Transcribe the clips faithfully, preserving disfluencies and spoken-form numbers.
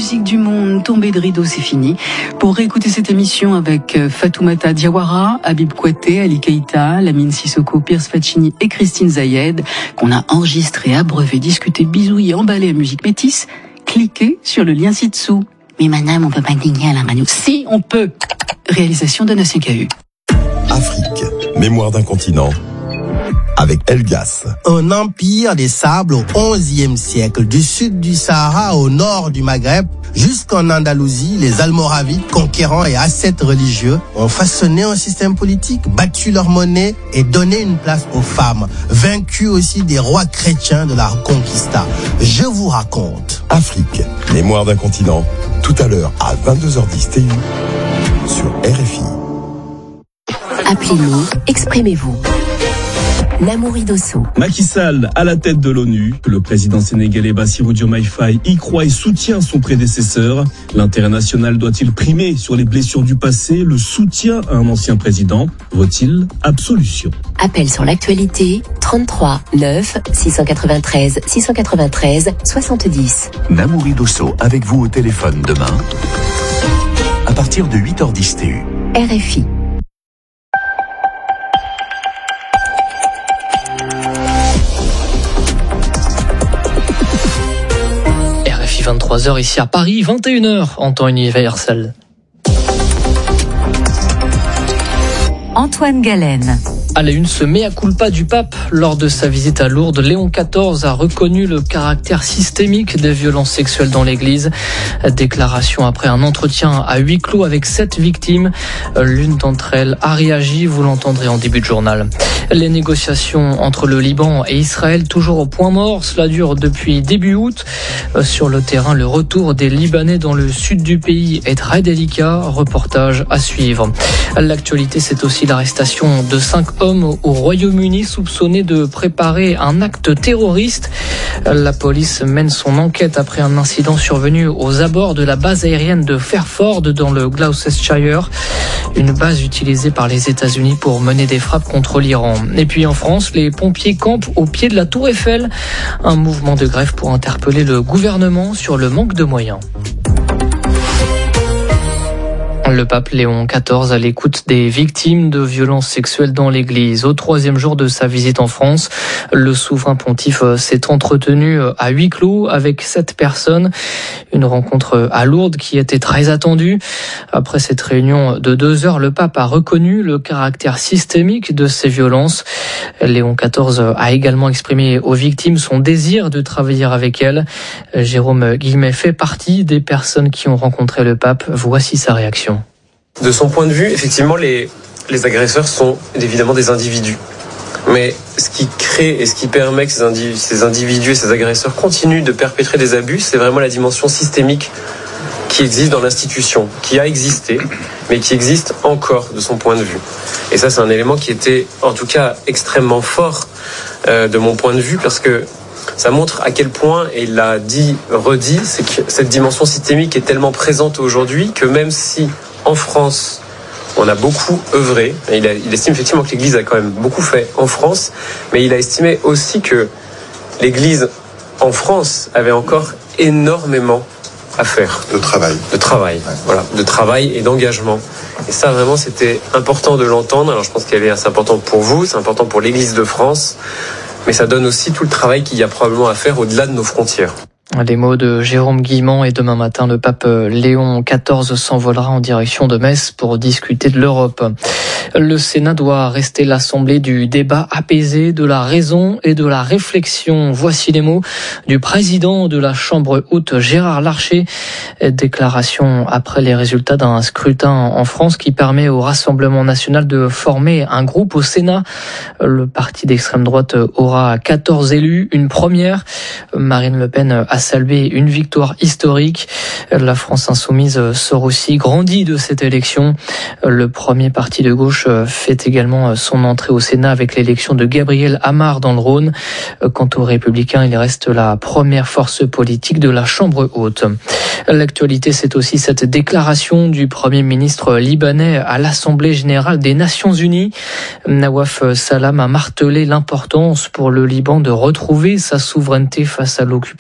musique du monde, tombée de rideau, c'est fini. Pour réécouter cette émission avec Fatoumata Diawara, Habib Kouyaté, Ali Keïta, Lamine Sissoko, Pierce Faccini et Christine Zayed, qu'on a enregistré, abreuvé, discuté, bisouillé, emballé à musique métisse, cliquez sur le lien ci-dessous. Mais madame, on peut pas cliquer à la radio. Si, on peut. Réalisation de Nation K U. Afrique, mémoire d'un continent. Avec Elgas. Un empire des sables au onzième siècle, du sud du Sahara au nord du Maghreb, jusqu'en Andalousie, les Almoravides, conquérants et ascètes religieux, ont façonné un système politique, battu leur monnaie et donné une place aux femmes, vaincu aussi des rois chrétiens de la Reconquista. Je vous raconte. Afrique, mémoire d'un continent. Tout à l'heure à vingt-deux heures dix T U sur R F I. Appelez-nous, exprimez-vous. Namouri Dosso. Macky Sall à la tête de l'ONU. Le président sénégalais Bassirou Diomaye Faye y croit et soutient son prédécesseur. L'intérêt national doit-il primer sur les blessures du passé? Le soutien à un ancien président vaut-il absolution? Appel sur l'actualité trente-trois neuf six cent quatre-vingt-treize six cent quatre-vingt-treize soixante-dix. Namouri Dosso avec vous au téléphone demain à partir de huit heures dix T U. R F I. vingt-trois heures ici à Paris, vingt et une heures en temps universel. Antoine Galen. À la une, ce mea culpa du pape. Lors de sa visite à Lourdes, Léon quatorze a reconnu le caractère systémique des violences sexuelles dans l'église. Déclaration après un entretien à huis clos avec sept victimes. L'une d'entre elles a réagi, vous l'entendrez en début de journal. Les négociations entre le Liban et Israël toujours au point mort. Cela dure depuis début août. Sur le terrain, le retour des Libanais dans le sud du pays est très délicat. Reportage à suivre. L'actualité, c'est aussi l'arrestation de cinq hommes au Royaume-Uni soupçonnés de préparer un acte terroriste. La police mène son enquête après un incident survenu aux abords de la base aérienne de Fairford dans le Gloucestershire, une base utilisée par les États-Unis pour mener des frappes contre l'Iran. Et puis en France, les pompiers campent au pied de la Tour Eiffel, un mouvement de grève pour interpeller le gouvernement sur le manque de moyens. Le pape Léon quatorze à l'écoute des victimes de violences sexuelles dans l'église. Au troisième jour de sa visite en France, le souverain pontife s'est entretenu à huis clos avec sept personnes. Une rencontre à Lourdes qui était très attendue. Après cette réunion de deux heures, le pape a reconnu le caractère systémique de ces violences. Léon quatorze a également exprimé aux victimes son désir de travailler avec elles. Jérôme Guillemet fait partie des personnes qui ont rencontré le pape. Voici sa réaction. De son point de vue, effectivement, les, les agresseurs sont évidemment des individus. Mais ce qui crée et ce qui permet que ces, individus, ces individus et ces agresseurs continuent de perpétrer des abus, c'est vraiment la dimension systémique qui existe dans l'institution, qui a existé, mais qui existe encore de son point de vue. Et ça, c'est un élément qui était, en tout cas, extrêmement fort euh, de mon point de vue, parce que ça montre à quel point, et il l'a dit, redit, c'est que cette dimension systémique est tellement présente aujourd'hui que même si en France, on a beaucoup œuvré, et il, a, il estime effectivement que l'Église a quand même beaucoup fait en France, mais il a estimé aussi que l'Église en France avait encore énormément à faire. De travail. De travail, ouais. Voilà, de travail et d'engagement. Et ça, vraiment, c'était important de l'entendre. Alors, je pense qu'elle est assez important pour vous, c'est important pour l'Église de France, mais ça donne aussi tout le travail qu'il y a probablement à faire au-delà de nos frontières. Les mots de Jérôme Guillemont, et demain matin, le pape Léon quatorze s'envolera en direction de Metz pour discuter de l'Europe. Le Sénat doit rester l'assemblée du débat apaisé, de la raison et de la réflexion. Voici les mots du président de la Chambre haute, Gérard Larcher. Déclaration après les résultats d'un scrutin en France qui permet au Rassemblement national de former un groupe au Sénat. Le parti d'extrême droite aura quatorze élus, une première. Marine Le Pen a salué une victoire historique. La France insoumise sort aussi grandie de cette élection. Le premier parti de gauche fait également son entrée au Sénat avec l'élection de Gabriel Amar dans le Rhône. Quant aux Républicains, il reste la première force politique de la Chambre haute. L'actualité, c'est aussi cette déclaration du Premier ministre libanais à l'Assemblée générale des Nations unies. Nawaf Salam a martelé l'importance pour le Liban de retrouver sa souveraineté face à l'occupation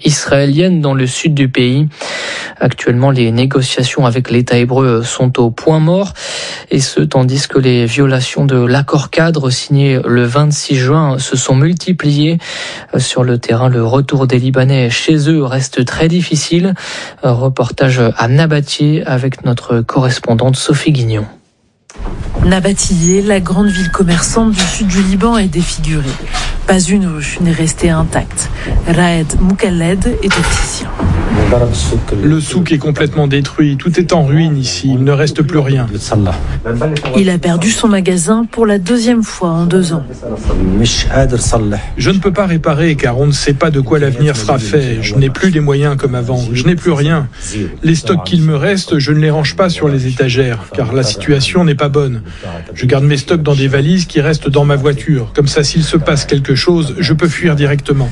israélienne dans le sud du pays. Actuellement, les négociations avec l'État hébreu sont au point mort, et ce tandis que les violations de l'accord cadre signé le vingt-six juin se sont multipliées. Sur le terrain, le retour des Libanais chez eux reste très difficile. Reportage à Nabatiyé avec notre correspondante Sophie Guignon. Nabatiyé, la grande ville commerçante du sud du Liban, est défigurée. Pas une rue n'est restée intacte. Raed Moukaled est opticien. Le souk est complètement détruit, tout est en ruine ici, il ne reste plus rien. Il a perdu son magasin pour la deuxième fois en deux ans. Je ne peux pas réparer car on ne sait pas de quoi l'avenir sera fait. Je n'ai plus les moyens comme avant, je n'ai plus rien. Les stocks qu'il me reste, je ne les range pas sur les étagères car la situation n'est pas bonne. Je garde mes stocks dans des valises qui restent dans ma voiture. Comme ça, s'il se passe quelque chose, je peux fuir directement.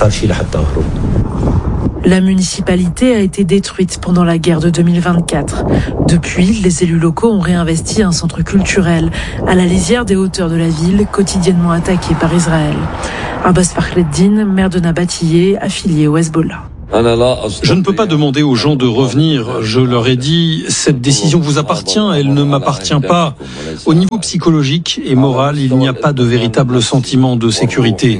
La municipalité a été détruite pendant la guerre de deux mille vingt-quatre. Depuis, les élus locaux ont réinvesti un centre culturel à la lisière des hauteurs de la ville, quotidiennement attaquée par Israël. Abbas Fakhreddin, maire de Nabatiyé, affilié au Hezbollah. Je ne peux pas demander aux gens de revenir. Je leur ai dit, cette décision vous appartient, elle ne m'appartient pas. Au niveau psychologique et moral, il n'y a pas de véritable sentiment de sécurité.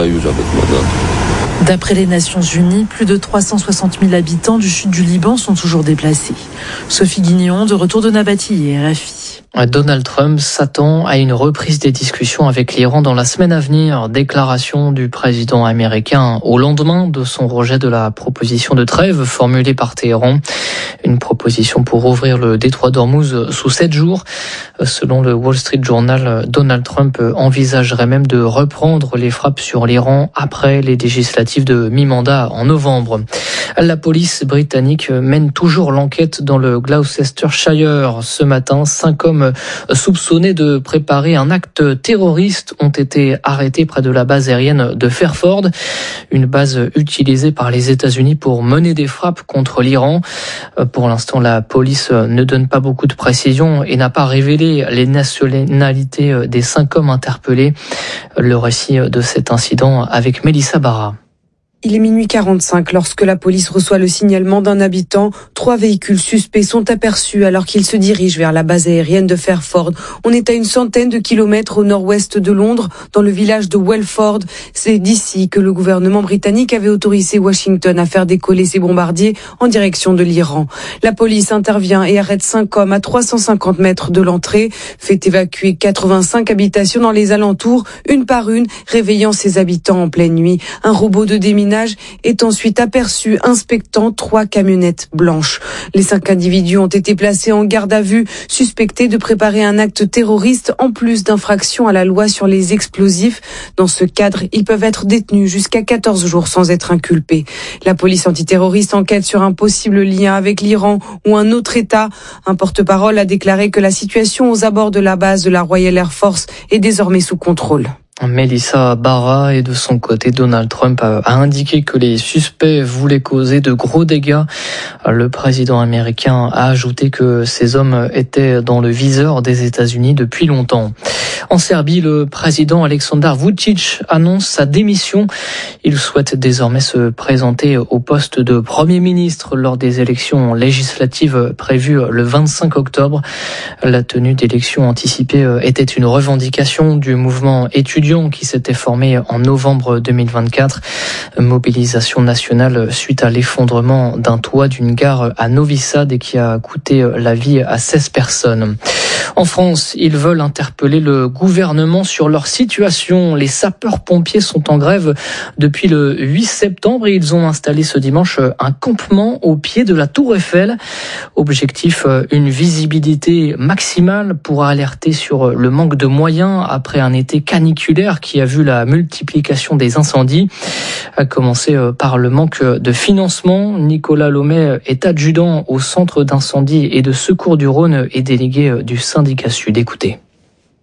D'après les Nations Unies, plus de trois cent soixante mille habitants du sud du Liban sont toujours déplacés. Sophie Guignon, de retour de Nabatiyé, R F I. Donald Trump s'attend à une reprise des discussions avec l'Iran dans la semaine à venir. Déclaration du président américain au lendemain de son rejet de la proposition de trêve formulée par Téhéran. Une proposition pour ouvrir le détroit d'Ormuz sous sept jours. Selon le Wall Street Journal, Donald Trump envisagerait même de reprendre les frappes sur l'Iran après les législatives de mi-mandat en novembre. La police britannique mène toujours l'enquête dans le Gloucestershire. Ce matin, cinq hommes soupçonnés de préparer un acte terroriste ont été arrêtés près de la base aérienne de Fairford, une base utilisée par les États-Unis pour mener des frappes contre l'Iran. Pour l'instant, la police ne donne pas beaucoup de précisions et n'a pas révélé les nationalités des cinq hommes interpellés. Le récit de cet incident avec Mélissa Barra. Il est minuit quarante-cinq lorsque la police reçoit le signalement d'un habitant. Trois véhicules suspects sont aperçus alors qu'ils se dirigent vers la base aérienne de Fairford. On est à une centaine de kilomètres au nord-ouest de Londres, dans le village de Welford. C'est d'ici que le gouvernement britannique avait autorisé Washington à faire décoller ses bombardiers en direction de l'Iran. La police intervient et arrête cinq hommes à trois cent cinquante mètres de l'entrée, fait évacuer quatre-vingt-cinq habitations dans les alentours, une par une, réveillant ses habitants en pleine nuit. Un robot de déminage est ensuite aperçu inspectant trois camionnettes blanches. Les cinq individus ont été placés en garde à vue, suspectés de préparer un acte terroriste en plus d'infractions à la loi sur les explosifs. Dans ce cadre, ils peuvent être détenus jusqu'à quatorze jours sans être inculpés. La police antiterroriste enquête sur un possible lien avec l'Iran ou un autre État. Un porte-parole a déclaré que la situation aux abords de la base de la Royal Air Force est désormais sous contrôle. Mélissa Barra, et de son côté, Donald Trump a indiqué que les suspects voulaient causer de gros dégâts. Le président américain a ajouté que ces hommes étaient dans le viseur des États-Unis depuis longtemps. En Serbie, le président Aleksandar Vučić annonce sa démission. Il souhaite désormais se présenter au poste de Premier ministre lors des élections législatives prévues le vingt-cinq octobre. La tenue d'élections anticipées était une revendication du mouvement étudiant qui s'était formé en novembre deux mille vingt-quatre. Mobilisation nationale suite à l'effondrement d'un toit d'une gare à Novi Sad et qui a coûté la vie à seize personnes. En France, ils veulent interpeller le gouvernement sur leur situation. Les sapeurs-pompiers sont en grève depuis le huit septembre et ils ont installé ce dimanche un campement au pied de la Tour Eiffel. Objectif, une visibilité maximale pour alerter sur le manque de moyens après un été caniculaire qui a vu la multiplication des incendies. À commencer par le manque de financement. Nicolas Lomet est adjudant au centre d'incendie et de secours du Rhône et délégué du syndicat Sud. Écoutez.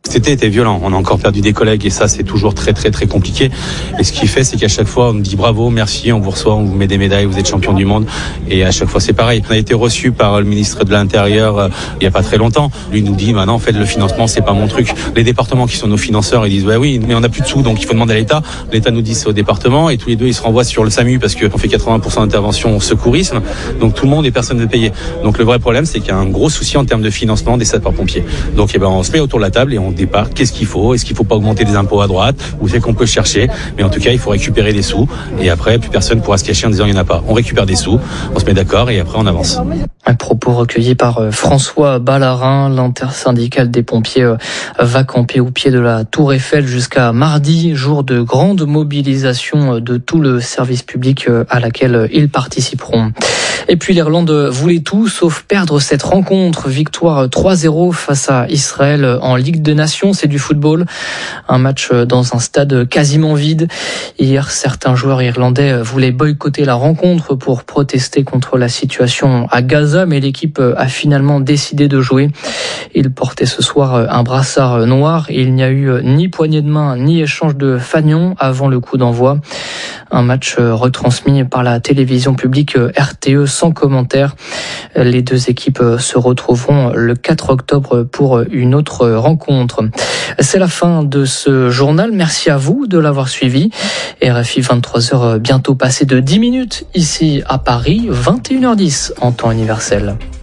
Cet été était violent, on a encore perdu des collègues et ça c'est toujours très très très compliqué. Et ce qui fait c'est qu'à chaque fois on nous dit bravo, merci, on vous reçoit, on vous met des médailles, vous êtes champion du monde. Et à chaque fois c'est pareil. On a été reçu par le ministre de l'Intérieur euh, il y a pas très longtemps. Lui nous dit maintenant en fait le financement c'est pas mon truc. Les départements qui sont nos financeurs ils disent bah oui mais on a plus de sous donc il faut demander à l'État. L'État nous dit c'est au département et tous les deux ils se renvoient sur le SAMU parce qu'on fait quatre-vingts pour cent d'intervention au secourisme. Donc tout le monde et personne ne veut payer. Donc le vrai problème c'est qu'il y a un gros souci en termes de financement des sapeurs-pompiers. Donc eh ben on se met autour de la table et on départ. Qu'est-ce qu'il faut ? Est-ce qu'il faut pas augmenter des impôts à droite ? Où c'est qu'on peut chercher ? Mais en tout cas, il faut récupérer des sous. Et après, plus personne pourra se cacher en disant il n'y en a pas. On récupère des sous, on se met d'accord et après on avance. Un propos recueilli par François Ballarin, l'intersyndicale des pompiers va camper au pied de la Tour Eiffel jusqu'à mardi, jour de grande mobilisation de tout le service public à laquelle ils participeront. Et puis l'Irlande voulait tout sauf perdre cette rencontre. Victoire trois zéro face à Israël en Ligue des Nations, c'est du football. Un match dans un stade quasiment vide. Hier, certains joueurs irlandais voulaient boycotter la rencontre pour protester contre la situation à Gaza, mais l'équipe a finalement décidé de jouer. Ils portaient ce soir un brassard noir et il n'y a eu ni poignée de main ni échange de fanions avant le coup d'envoi. Un match retransmis par la télévision publique R T E sans commentaire. Les deux équipes se retrouveront le quatre octobre pour une autre rencontre. C'est la fin de ce journal. Merci à vous de l'avoir suivi. R F I vingt-trois heures bientôt passées de dix minutes ici à Paris, vingt et une heures dix en temps universel.